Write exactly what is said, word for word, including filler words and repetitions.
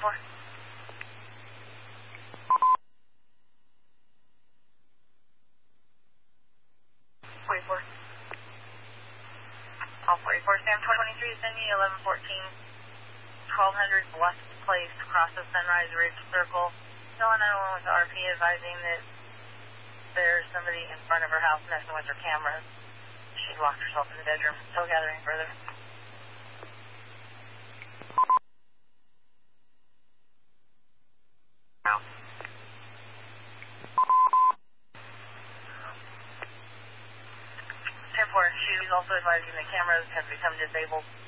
four. forty-four. All forty-four, Sam twenty-three, send me eleven fourteen, twelve hundred West Place, across the Sunrise Ridge Circle. No one with the R P advising that there's somebody in front of her house messing with her cameras. She'd locked herself in the bedroom. Still gathering further. No. ten four, she's also advising the cameras have become disabled.